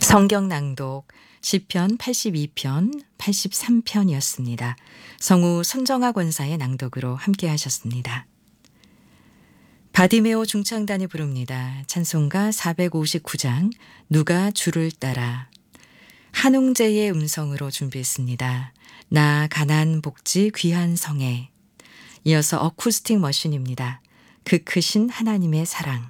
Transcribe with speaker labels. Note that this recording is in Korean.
Speaker 1: 성경 낭독 시편 82편, 83편이었습니다. 성우 손정아 권사의 낭독으로 함께 하셨습니다. 바디메오 중창단이 부릅니다. 찬송가 459장 누가 주를 따라. 한웅재의 음성으로 준비했습니다. 나 가난 복지 귀한 성에. 이어서 어쿠스틱 머신입니다. 그 크신 하나님의 사랑.